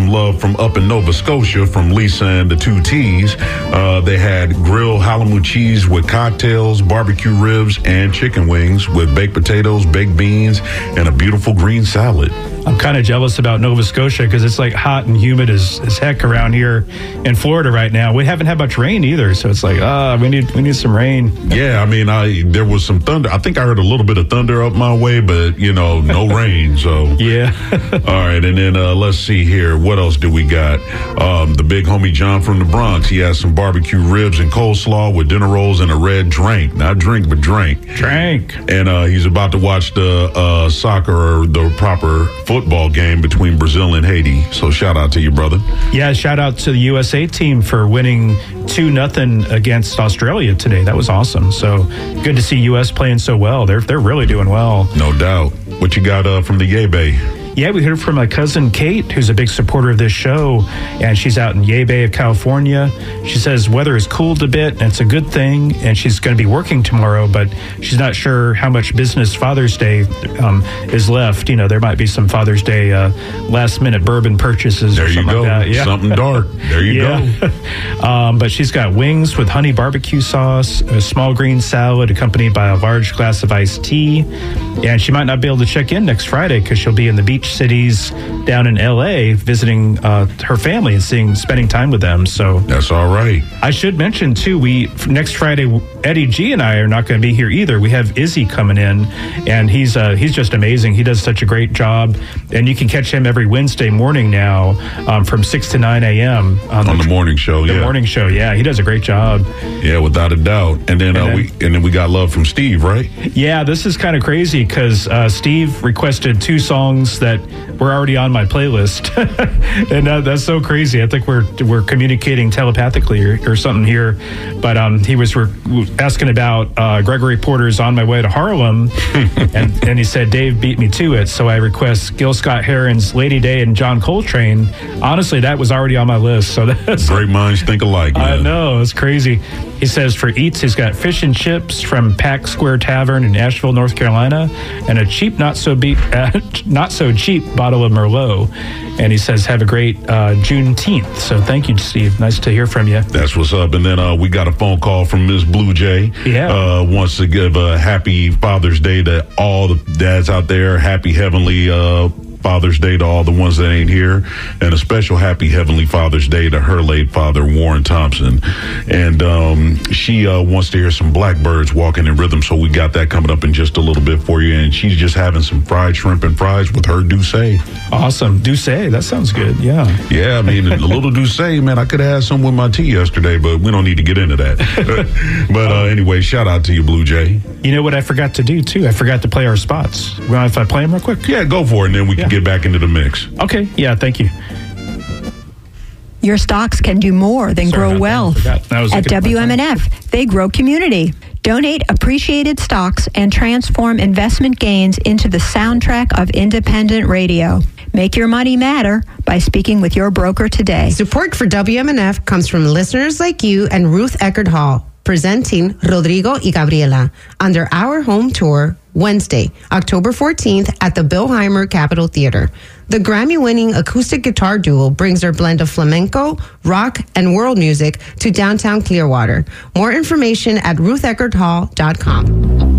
some love from up in Nova Scotia from Lisa and the Two T's. They had grilled halibut cheese with cocktails, barbecue ribs, and chicken wings with baked potatoes, baked beans, and a beautiful green salad. I'm kind of jealous about Nova Scotia because it's like hot and humid as heck around here in Florida right now. We haven't had much rain either, so it's like, we need some rain. Yeah, I mean, there was some thunder. I think I heard a little bit of thunder up my way, but, no rain, so. Yeah. All right, and then let's see here. What else do we got? The big homie John from the Bronx, he has some barbecue ribs and coleslaw with dinner rolls and a red drink. Not drink, but drink. Drink. And he's about to watch the soccer, or the proper football game between Brazil and Haiti. So shout out to you, brother. Yeah, shout out to the USA team for winning 2-0 against Australia today. That was awesome. So good to see US playing so well. They're really doing well. No doubt. What you got from the Yay Bay? Yeah, we heard from my cousin Kate, who's a big supporter of this show, and she's out in Yay Bay of California. She says weather has cooled a bit, and it's a good thing, and she's going to be working tomorrow, but she's not sure how much business Father's Day is left. There might be some Father's Day last-minute bourbon purchases there or something like that. Yeah. Something dark. There you go. But she's got wings with honey barbecue sauce, a small green salad accompanied by a large glass of iced tea, and she might not be able to check in next Friday because she'll be in the beach cities down in LA visiting her family and spending time with them. So that's all right. I should mention too, next Friday Eddie G and I are not going to be here either. We have Izzy coming in, and he's just amazing. He does such a great job, and you can catch him every Wednesday morning now from 6 to 9 a.m. on the morning show. The morning show, yeah, he does a great job. Yeah, without a doubt. And then we got love from Steve, right? Yeah, this is kind of crazy because Steve requested 2 songs that were already on my playlist, and that's so crazy. I think we're communicating telepathically or something here. But he was asking about Gregory Porter's "On My Way to Harlem," and he said Dave beat me to it, so I request Gil Scott-Heron's "Lady Day" and John Coltrane. Honestly, that was already on my list. So that's great minds think alike, man. I know, it's crazy. He says for eats, he's got fish and chips from Pack Square Tavern in Asheville, North Carolina, and a cheap, not so cheap bottle of Merlot. And he says, have a great Juneteenth. So thank you, Steve. Nice to hear from you. That's what's up. And then we got a phone call from Ms. Blue Jay. Yeah. Wants to give a happy Father's Day to all the dads out there. Happy Heavenly Father's Day to all the ones that ain't here, and a special happy Heavenly Father's Day to her late father, Warren Thompson. And she wants to hear some Blackbirds walking in rhythm, so we got that coming up in just a little bit for you. And she's just having some fried shrimp and fries with her Douce. Awesome. Douce, that sounds good. Yeah. Yeah, I mean, a little Douce, man. I could have had some with my tea yesterday, but we don't need to get into that. But anyway, shout out to you, Blue Jay. You know what I forgot to do, too? I forgot to play our spots. Well, if I play them real quick? Yeah, go for it, and then we can get back into the mix. Okay. Yeah, thank you. Your stocks can do more than grow wealth. At WMNF, they grow community. Donate appreciated stocks and transform investment gains into the soundtrack of independent radio. Make your money matter by speaking with your broker today. Support for WMNF comes from listeners like you and Ruth Eckerd Hall, presenting Rodrigo y Gabriela under Our Home Tour Wednesday, October 14th at the Bill Heimer Capitol Theater. The Grammy-winning acoustic guitar duo brings their blend of flamenco, rock, and world music to downtown Clearwater. More information at rutheckerdhall.com.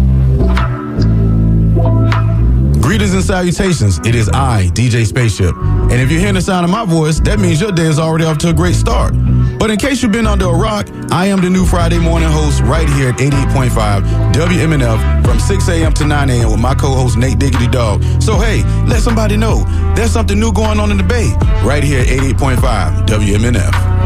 Greetings and salutations. It is I, DJ Spaceship. And if you're hearing the sound of my voice, that means your day is already off to a great start. But in case you've been under a rock, I am the new Friday morning host right here at 88.5 WMNF from 6 a.m. to 9 a.m. with my co-host Nate Diggity Dog. So hey, let somebody know there's something new going on in the Bay right here at 88.5 WMNF.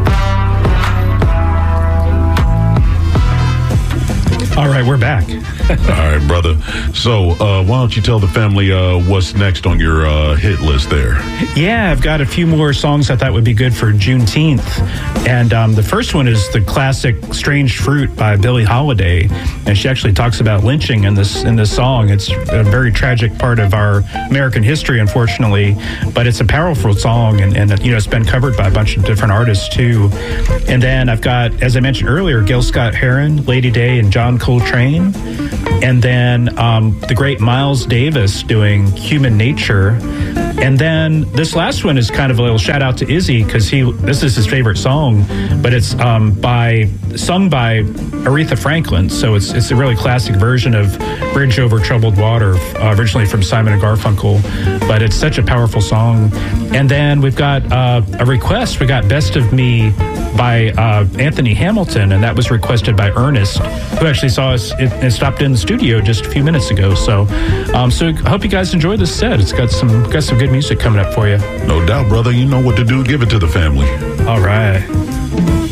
All right, we're back. All right, brother. So why don't you tell the family what's next on your hit list there? Yeah, I've got a few more songs I thought would be good for Juneteenth. And the first one is the classic Strange Fruit by Billie Holiday. And she actually talks about lynching in this song. It's a very tragic part of our American history, unfortunately. But it's a powerful song, and it's been covered by a bunch of different artists, too. And then I've got, as I mentioned earlier, Gil Scott-Heron, Lady Day, and John Coltrane. And then the great Miles Davis doing Human Nature. And then this last one is kind of a little shout out to Izzy, because this is his favorite song, but it's sung by Aretha Franklin. So it's a really classic version of Bridge Over Troubled Water, originally from Simon and Garfunkel. But it's such a powerful song. And then we've got a request. We got Best of Me by Anthony Hamilton, and that was requested by Ernest, who actually saw us and stopped in the studio just a few minutes ago. So I hope you guys enjoy this set. It's got some good music coming up for you. No doubt, brother. You know what to do. Give it to the family. All right.